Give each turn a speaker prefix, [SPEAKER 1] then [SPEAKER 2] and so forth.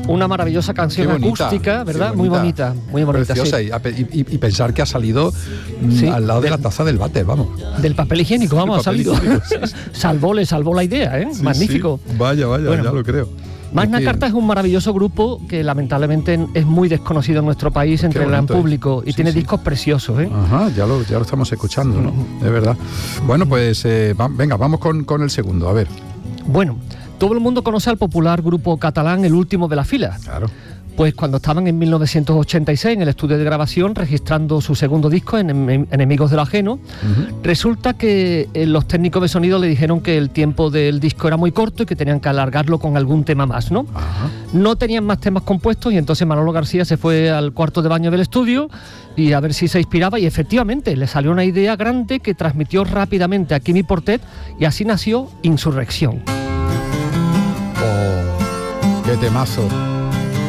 [SPEAKER 1] Una maravillosa canción acústica, ¿verdad? Muy bonita, muy bonita.
[SPEAKER 2] Preciosa,
[SPEAKER 1] sí.
[SPEAKER 2] y pensar que ha salido al lado de la taza del váter, vamos.
[SPEAKER 1] Del papel higiénico, vamos, ha salido. Le salvó la idea, ¿eh?
[SPEAKER 2] Sí,
[SPEAKER 1] magnífico.
[SPEAKER 2] Sí. Vaya, bueno, ya lo creo.
[SPEAKER 1] Magna Carta es un maravilloso grupo que lamentablemente es muy desconocido en nuestro país entre el gran público y tiene discos preciosos, ¿eh?
[SPEAKER 2] Ajá, ya lo estamos escuchando, ¿no? Es verdad. Bueno, pues venga, vamos con el segundo, a ver.
[SPEAKER 1] Bueno, todo el mundo conoce al popular grupo catalán El Último de la Fila.
[SPEAKER 2] Claro.
[SPEAKER 1] Pues cuando estaban en 1986 en el estudio de grabación registrando su segundo disco, Enemigos de lo Ajeno, resulta que los técnicos de sonido le dijeron que el tiempo del disco era muy corto y que tenían que alargarlo con algún tema más, ¿no? Ajá. No tenían más temas compuestos y entonces Manolo García se fue al cuarto de baño del estudio y a ver si se inspiraba, y efectivamente le salió una idea grande que transmitió rápidamente a Quimi Portet y así nació Insurrección.
[SPEAKER 2] ¡Oh, qué temazo!